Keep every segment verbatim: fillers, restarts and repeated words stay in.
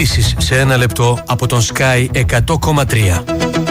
Ειδήσεις σε ένα λεπτό από τον Sky εκατό κόμμα τρία.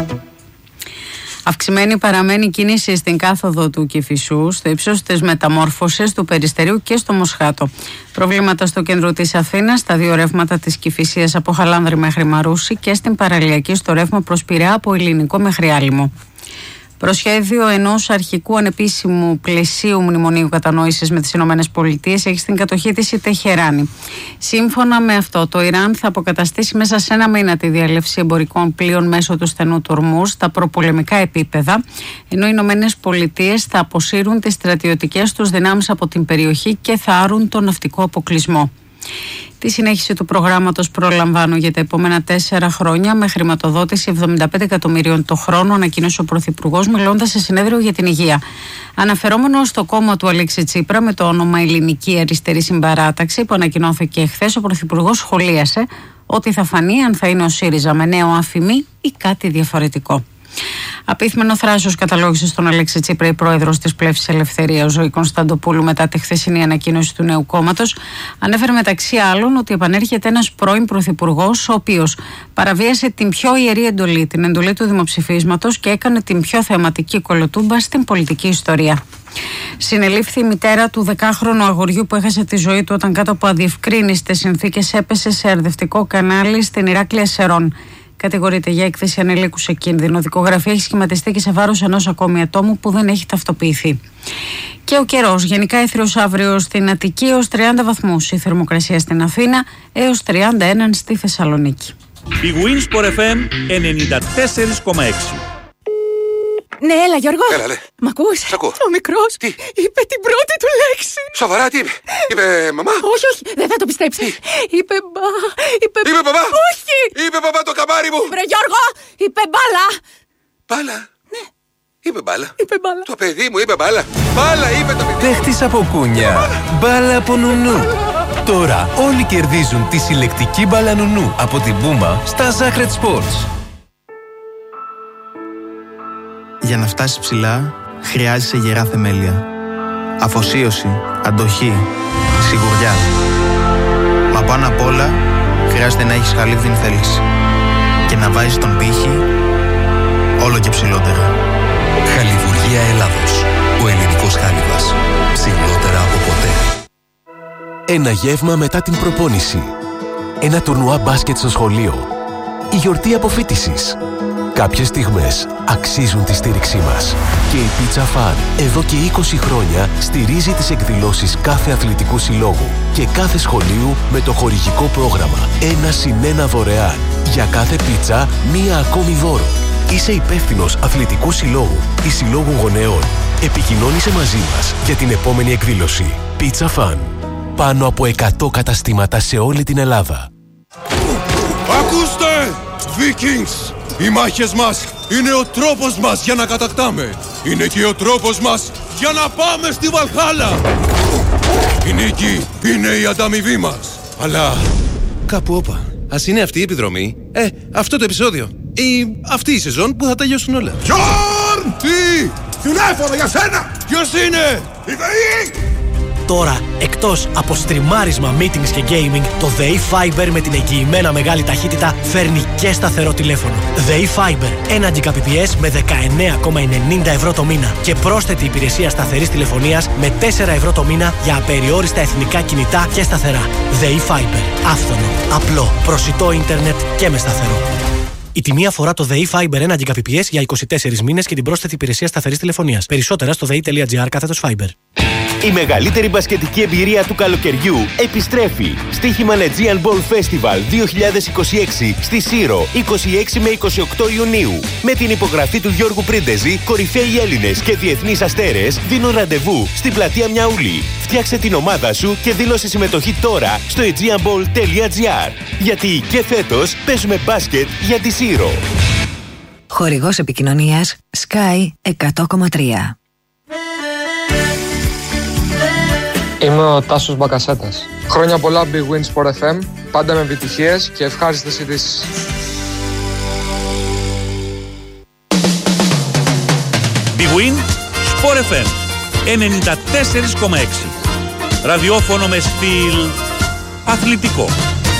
Αυξημένη παραμένει κίνηση στην κάθοδο του Κηφισού, στο ύψος της μεταμόρφωσης του Περιστερίου και στο Μοσχάτο. Προβλήματα στο κέντρο της Αθήνας, στα δύο ρεύματα της Κηφισίας από Χαλάνδρη μέχρι Μαρούσι και στην παραλιακή στο ρεύμα προς Πειραιά από Ελληνικό μέχρι Άλυμο. Προσχέδιο ενός αρχικού ανεπίσημου πλαισίου μνημονίου κατανόησης με τις ΗΠΑ έχει στην κατοχή της η Τεχεράνη. Σύμφωνα με αυτό, το Ιράν θα αποκαταστήσει μέσα σε ένα μήνα τη διέλευση εμπορικών πλοίων μέσω του στενού του Ορμούζ στα προπολεμικά επίπεδα, ενώ οι ΗΠΑ θα αποσύρουν τις στρατιωτικές τους δυνάμεις από την περιοχή και θα άρουν τον ναυτικό αποκλεισμό. Τη συνέχιση του προγράμματος προλαμβάνω για τα επόμενα τέσσερα χρόνια με χρηματοδότηση εβδομήντα πέντε εκατομμυρίων το χρόνο, ανακοίνωσε ο Πρωθυπουργός μιλώντας σε συνέδριο για την υγεία. Αναφερόμενο στο κόμμα του Αλέξη Τσίπρα με το όνομα Ελληνική Αριστερή Συμπαράταξη, που ανακοινώθηκε χθες, ο Πρωθυπουργός σχολίασε ότι θα φανεί αν θα είναι ο ΣΥΡΙΖΑ με νέο αφημί ή κάτι διαφορετικό. Απίθμενο θράσος καταλόγησε στον Αλέξη Τσίπρα η πρόεδρος της Πλεύσης Ελευθερίας, Ζωή Κωνσταντοπούλου, μετά τη χθεσινή ανακοίνωση του νέου κόμματος. Ανέφερε μεταξύ άλλων ότι επανέρχεται ένας πρώην πρωθυπουργός, ο οποίος παραβίασε την πιο ιερή εντολή, την εντολή του δημοψηφίσματος, και έκανε την πιο θεαματική κολοτούμπα στην πολιτική ιστορία. Συνελήφθη η μητέρα του δεκάχρονου αγοριού που έχασε τη ζωή του όταν κάτω από αδιευκρίνιστες συνθήκες έπεσε σε αρδευτικό κανάλι στην Ηράκλεια Σερών. Κατηγορείται για έκθεση ανηλίκου σε κίνδυνο. Δικογραφία έχει σχηματιστεί και σε βάρος ενός ακόμη ατόμου που δεν έχει ταυτοποιηθεί. Και ο καιρός. Γενικά έθριος αύριο στην Αττική έως τριάντα βαθμούς. Η θερμοκρασία στην Αθήνα έως τριάντα ένα στη Θεσσαλονίκη. Η Winsport εφ εμ ενενήντα τέσσερα κόμμα έξι. Ναι, έλα Γιώργο. Έλα, λέ. Μ' ακούς? Σ' ακούω. Ο μικρός Τι? είπε την πρώτη του λέξη. Σοβαρά, τι είπε? Είπε μαμά? Όχι, όχι, δεν θα το πιστέψει. Είπε μπα, είπε... Είπε μπαμπά? Όχι. Είπε μπαμπά το καμάρι μου. Βρε Γιώργο, είπε μπάλα. Μπάλα? Ναι. Είπε μπάλα. Είπε μπάλα. Το παιδί μου είπε μπάλα. Μπάλα είπε το παιδί. Παίχτης από κούνια, μπάλα από νουνού. Τώρα όλοι κερδίζουν τη συλλεκτική μπάλα νουνού από την Puma στα Zacred Sports. Για να φτάσεις ψηλά, χρειάζεσαι γερά θεμέλια. Αφοσίωση, αντοχή, σιγουριά. Μα πάνω απ' όλα, χρειάζεται να έχεις χαλίβδιν θέληση. Και να βάζεις τον πύχη όλο και ψηλότερα. Χαλιβουργία Ελλάδος. Ο ελληνικός χάλιβας. Ψηλότερα από ποτέ. Ένα γεύμα μετά την προπόνηση. Ένα τουρνουά μπάσκετ στο σχολείο. Η γιορτή αποφοίτησης. Κάποιες στιγμές αξίζουν τη στήριξή μας. Και η Pizza Fun εδώ και είκοσι χρόνια στηρίζει τις εκδηλώσεις κάθε αθλητικού συλλόγου και κάθε σχολείου με το χορηγικό πρόγραμμα ένα συν ένα δωρεάν. Για κάθε πίτσα μία ακόμη δώρο. Είσαι υπεύθυνος αθλητικού συλλόγου ή συλλόγου γονέων. Επικοινώνησε μαζί μας για την επόμενη εκδήλωση. Pizza Fun. Πάνω από εκατό καταστήματα σε όλη την Ελλάδα. Ακούστε! Vikings! Οι μάχες μας είναι ο τρόπος μας για να κατακτάμε. Είναι και ο τρόπος μας για να πάμε στη Βαλχάλα. Η νίκη είναι η ανταμοιβή μας. Αλλά κάπου όπα. Ας είναι αυτή η επιδρομή. Ε, αυτό το επεισόδιο. Ή αυτή η σεζόν που θα τελειώσουν όλα. Γιόρν! Τι! Τηλέφωνο για σένα! Ποιος είναι? Η ΔΕΗ! Τώρα, εκτός από στριμάρισμα, meetings και gaming, το ΔΕΗ Fiber με την εγγυημένα μεγάλη ταχύτητα φέρνει και σταθερό τηλέφωνο. ΔΕΗ Fiber, ένα Gbps με δεκαεννέα κόμμα ενενήντα ευρώ το μήνα και πρόσθετη υπηρεσία σταθερής τηλεφωνίας με τέσσερα ευρώ το μήνα για απεριόριστα εθνικά κινητά και σταθερά. ΔΕΗ Fiber. Άφθονο, απλό, προσιτό ίντερνετ και με σταθερό. Η τιμή αφορά το ΔΕΗ Fiber ένα Gbps για είκοσι τέσσερις μήνες και την πρόσθετη υπηρεσία σταθερής τηλεφωνίας. Περισσότερα στο δei.gr κάθετος Fiber. Η μεγαλύτερη μπασκετική εμπειρία του καλοκαιριού επιστρέφει. Στοίχημα Aegean Ball Festival δύο χιλιάδες είκοσι έξι στη Σύρο, είκοσι έξι με είκοσι οκτώ Ιουνίου. Με την υπογραφή του Γιώργου Πρίντεζη, κορυφαίοι Έλληνες και διεθνείς αστέρες δίνουν ραντεβού στην πλατεία Μιαούλη. Φτιάξε την ομάδα σου και δήλωσε συμμετοχή τώρα στο aegeanball.gr. Γιατί και φέτος παίζουμε μπάσκετ για τη Σύρο. Χορηγός επικοινωνίας Sky εκατό κόμμα τρία. Είμαι ο Τάσος Μπακασέτας. Χρόνια πολλά Big Win Sport εφ εμ, πάντα με επιτυχίες και ευχάριστες ειδήσεις. Big Win Sport εφ εμ ενενήντα τέσσερα κόμμα έξι. Ραδιόφωνο με στυλ αθλητικό.